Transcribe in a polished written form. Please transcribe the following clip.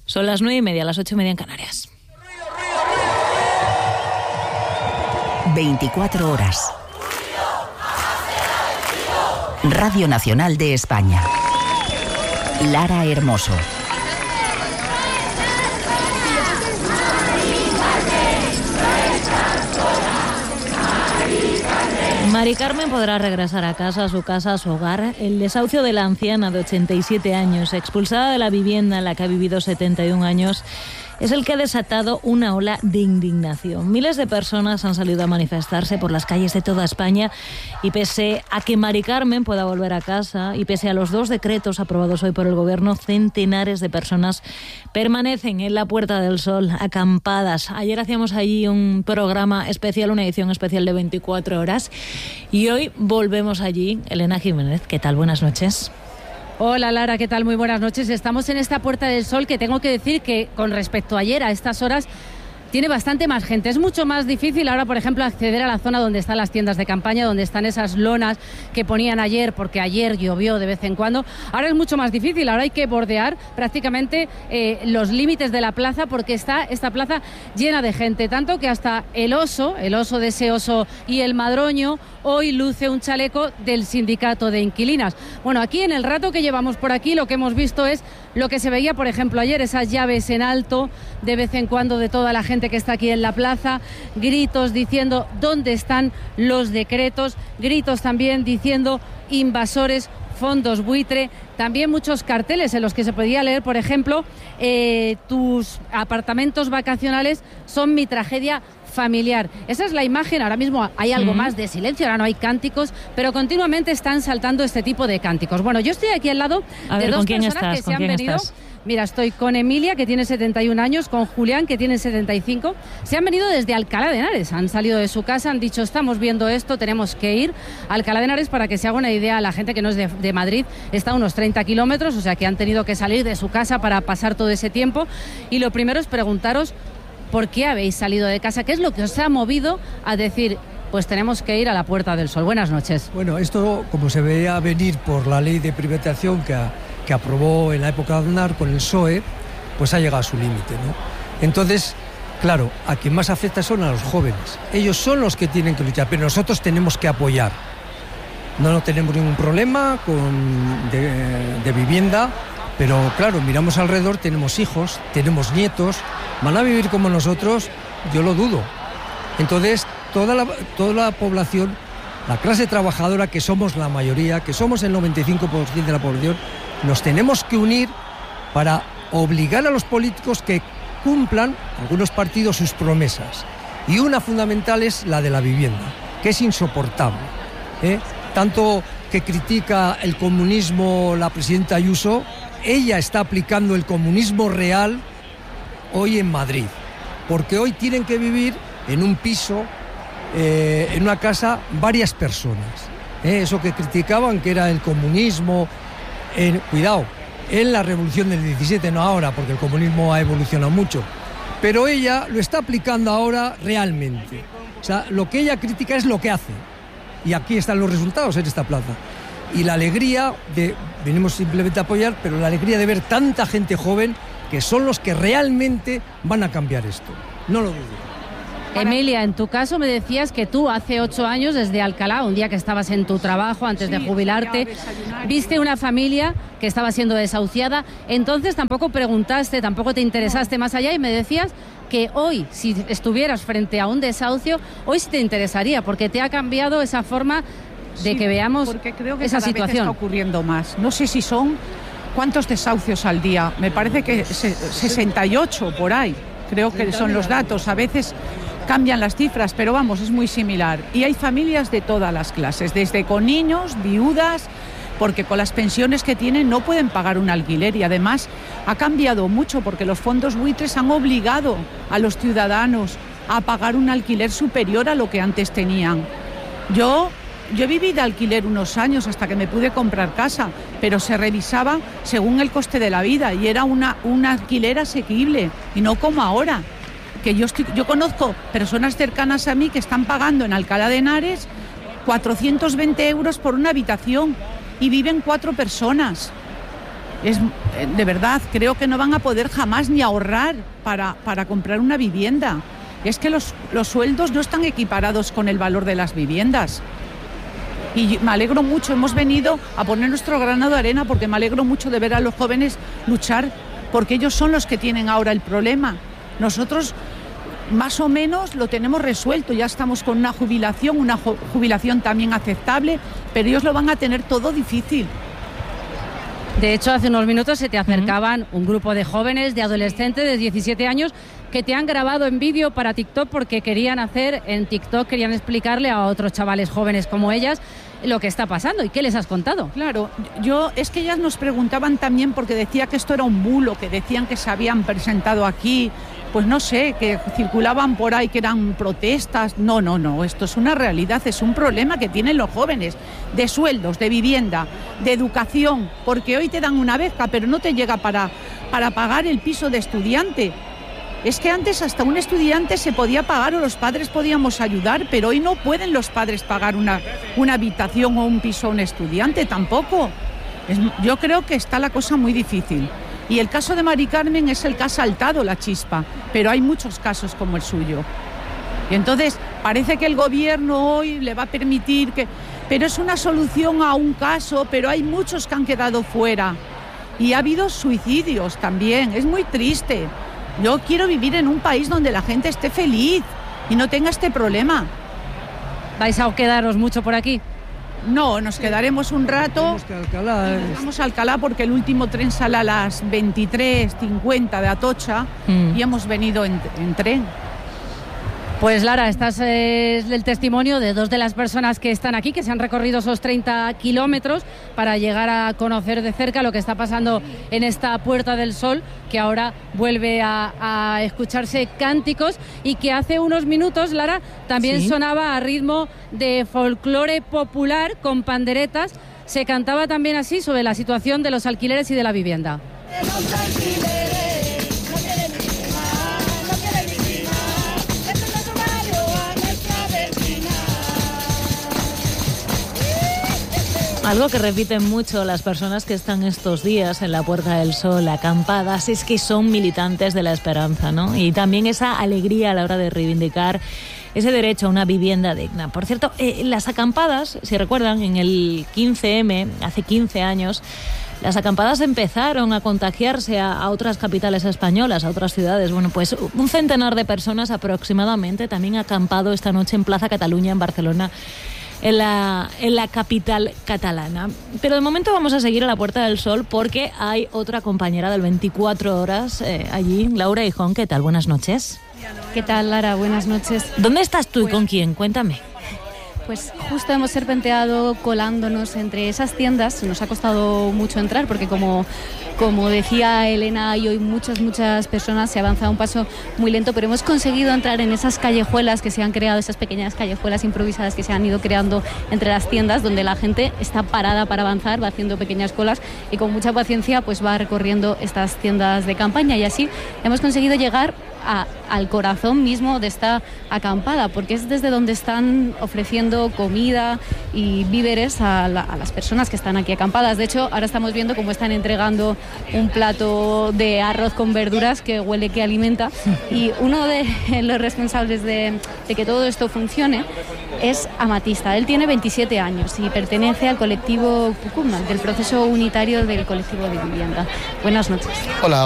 Son las 9:30, las 8:30 en Canarias. 24 horas. Radio Nacional de España. Lara Hermoso. Mari Carmen podrá regresar a casa, a su hogar. El desahucio de la anciana de 87 años, expulsada de la vivienda en la que ha vivido 71 años, es el que ha desatado una ola de indignación. Miles de personas han salido a manifestarse por las calles de toda España y pese a que Mari Carmen pueda volver a casa y pese a los 2 decretos aprobados hoy por el Gobierno, centenares de personas permanecen en la Puerta del Sol, acampadas. Ayer hacíamos allí un programa especial, una edición especial de 24 horas y hoy volvemos allí. Elena Jiménez, ¿qué tal? Buenas noches. Hola Lara, ¿qué tal? Muy buenas noches. Estamos en esta Puerta del Sol que tengo que decir que con respecto a ayer a estas horas tiene bastante más gente. Es mucho más difícil ahora, por ejemplo, acceder a la zona donde están las tiendas de campaña, donde están esas lonas que ponían ayer, porque ayer llovió de vez en cuando. Ahora es mucho más difícil, ahora hay que bordear prácticamente los límites de la plaza, porque está esta plaza llena de gente, tanto que hasta el oso de ese oso y el madroño, hoy luce un chaleco del sindicato de inquilinas. Bueno, aquí en el rato que llevamos por aquí lo que hemos visto es lo que se veía, por ejemplo, ayer, esas llaves en alto de vez en cuando de toda la gente que está aquí en la plaza, gritos diciendo dónde están los decretos, gritos también diciendo invasores, fondos buitre, también muchos carteles en los que se podía leer, por ejemplo, tus apartamentos vacacionales son mi tragedia familiar. Esa es la imagen. Ahora mismo hay algo más de silencio, ahora no hay cánticos, pero continuamente están saltando este tipo de cánticos. Bueno, yo estoy aquí al lado de dos personas que se han venido. Mira, estoy con Emilia, que tiene 71 años, con Julián, que tiene 75. Se han venido desde Alcalá de Henares, han salido de su casa, han dicho, estamos viendo esto, tenemos que ir a Alcalá de Henares. Para que se haga una idea, la gente que no es de Madrid está a unos 30 kilómetros, o sea que han tenido que salir de su casa para pasar todo ese tiempo. Y lo primero es preguntaros, ¿por qué habéis salido de casa? ¿Qué es lo que os ha movido a decir, pues tenemos que ir a la Puerta del Sol? Buenas noches. Bueno, esto, como se veía venir por la ley de privatización que aprobó en la época de Aznar con el PSOE, pues ha llegado a su límite, ¿no? Entonces, claro, a quien más afecta son a los jóvenes. Ellos son los que tienen que luchar, pero nosotros tenemos que apoyar. No tenemos ningún problema de vivienda, pero claro, miramos alrededor, tenemos hijos, tenemos nietos, ¿van a vivir como nosotros? Yo lo dudo. Entonces, toda la población, la clase trabajadora, que somos la mayoría, que somos el 95% de la población, nos tenemos que unir para obligar a los políticos que cumplan, algunos partidos, sus promesas. Y una fundamental es la de la vivienda, que es insoportable, ¿eh? Tanto que critica el comunismo la presidenta Ayuso, ella está aplicando el comunismo real hoy en Madrid, porque hoy tienen que vivir en un piso, en una casa, varias personas. Eso que criticaban que era el comunismo, cuidado, en la revolución del 17, no ahora, porque el comunismo ha evolucionado mucho, pero ella lo está aplicando ahora realmente. O sea, lo que ella critica es lo que hace, y aquí están los resultados en esta plaza. Y la alegría venimos simplemente a apoyar, pero la alegría de ver tanta gente joven que son los que realmente van a cambiar esto. No lo dudo. Emilia, en tu caso me decías que tú hace 8 años desde Alcalá, un día que estabas en tu trabajo antes de jubilarte, viste una familia que estaba siendo desahuciada, entonces tampoco preguntaste, tampoco te interesaste más allá y me decías que hoy, si estuvieras frente a un desahucio, hoy sí te interesaría, porque te ha cambiado esa forma de que veamos porque creo que esa cada situación. Vez está ocurriendo más. No sé si son cuántos desahucios al día, me parece que 68 por ahí, creo que son los datos, a veces cambian las cifras, pero vamos, es muy similar. Y hay familias de todas las clases, desde con niños, viudas, porque con las pensiones que tienen no pueden pagar un alquiler y además ha cambiado mucho porque los fondos buitres han obligado a los ciudadanos a pagar un alquiler superior a lo que antes tenían. Yo viví de alquiler unos años hasta que me pude comprar casa, pero se revisaba según el coste de la vida y era un alquiler asequible y no como ahora. Que yo conozco personas cercanas a mí que están pagando en Alcalá de Henares 420 euros por una habitación y viven 4 personas. de verdad, creo que no van a poder jamás ni ahorrar para comprar una vivienda. Es que los sueldos no están equiparados con el valor de las viviendas. Y me alegro mucho, hemos venido a poner nuestro granado de arena porque me alegro mucho de ver a los jóvenes luchar, porque ellos son los que tienen ahora el problema. Nosotros más o menos lo tenemos resuelto, ya estamos con una jubilación también aceptable, pero ellos lo van a tener todo difícil. De hecho, hace unos minutos se te acercaban un grupo de jóvenes, de adolescentes de 17 años que te han grabado en vídeo para TikTok porque querían explicarle a otros chavales jóvenes como ellas lo que está pasando. ¿Y qué les has contado? Claro, es que ellas nos preguntaban también porque decía que esto era un bulo, que decían que se habían presentado aquí, pues no sé, que circulaban por ahí, que eran protestas. No, esto es una realidad, es un problema que tienen los jóvenes, de sueldos, de vivienda, de educación, porque hoy te dan una beca, pero no te llega para pagar el piso de estudiante. Es que antes hasta un estudiante se podía pagar o los padres podíamos ayudar, pero hoy no pueden los padres pagar una habitación o un piso a un estudiante tampoco. Yo creo que está la cosa muy difícil. Y el caso de Mari Carmen es el que ha saltado la chispa, pero hay muchos casos como el suyo. Y entonces parece que el gobierno hoy le va a permitir que... Pero es una solución a un caso, pero hay muchos que han quedado fuera. Y ha habido suicidios también, es muy triste. Yo quiero vivir en un país donde la gente esté feliz y no tenga este problema. ¿Vais a quedaros mucho por aquí? No, nos quedaremos un rato. Vamos a Alcalá porque el último tren sale a las 23:50 de Atocha y hemos venido en tren. Pues Lara, estás el testimonio de dos de las personas que están aquí, que se han recorrido esos 30 kilómetros para llegar a conocer de cerca lo que está pasando en esta Puerta del Sol, que ahora vuelve a escucharse cánticos y que hace unos minutos, Lara, también sonaba a ritmo de folclore popular con panderetas. Se cantaba también así sobre la situación de los alquileres y de la vivienda. Algo que repiten mucho las personas que están estos días en la Puerta del Sol, acampadas, es que son militantes de la esperanza, ¿no? Y también esa alegría a la hora de reivindicar ese derecho a una vivienda digna. Por cierto, las acampadas, si recuerdan, en el 15M, hace 15 años, las acampadas empezaron a contagiarse a otras capitales españolas, a otras ciudades. Bueno, pues un centenar de personas aproximadamente también ha acampado esta noche en Plaza Cataluña, en Barcelona, en la capital catalana. Pero de momento vamos a seguir a la Puerta del Sol porque hay otra compañera del 24 horas allí, Laura Hijón. ¿Qué tal? Buenas noches. ¿Qué tal, Lara? Buenas noches. ¿Dónde estás tú y con quién? Cuéntame. Pues justo hemos serpenteado colándonos entre esas tiendas. Nos ha costado mucho entrar porque como decía Elena, hay hoy muchas personas, se avanza a un paso muy lento, pero hemos conseguido entrar en esas callejuelas que se han creado, esas pequeñas callejuelas improvisadas que se han ido creando entre las tiendas, donde la gente está parada para avanzar, va haciendo pequeñas colas y con mucha paciencia pues va recorriendo estas tiendas de campaña, y así hemos conseguido llegar al corazón mismo de esta acampada, porque es desde donde están ofreciendo comida y víveres a las personas que están aquí acampadas. De hecho, ahora estamos viendo cómo están entregando un plato de arroz con verduras que huele, que alimenta, y uno de los responsables de que todo esto funcione es Amatista. Él tiene 27 años y pertenece al colectivo Pucuma, del proceso unitario del colectivo de vivienda. Buenas noches. Hola.